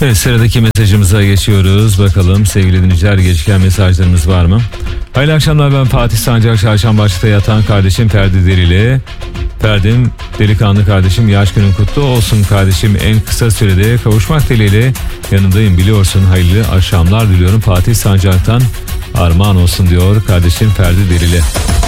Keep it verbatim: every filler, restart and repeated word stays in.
Evet, sıradaki mesajımıza geçiyoruz. Bakalım sevgili dinleyiciler, geciken mesajlarımız var mı? Hayırlı akşamlar, ben Fatih Sancak, Çarşambaşı'da yatan kardeşim Ferdi Derili. Ferdim, delikanlı kardeşim, yaş günün kutlu olsun kardeşim, en kısa sürede kavuşmak dileğiyle yanındayım biliyorsun, hayırlı akşamlar diliyorum, Fatih Sancak'tan armağan olsun diyor kardeşim Ferdi Derili.